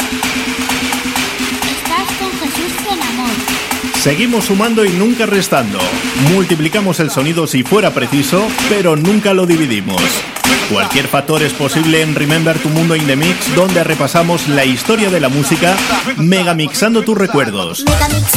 Estás con Jesús Zenamón. Seguimos sumando y nunca restando. Multiplicamos el sonido si fuera preciso, pero nunca lo dividimos. Cualquier factor es posible en Remember tu Mundo in the Mix, donde repasamos la historia de la música, megamixando tus recuerdos. Megamix.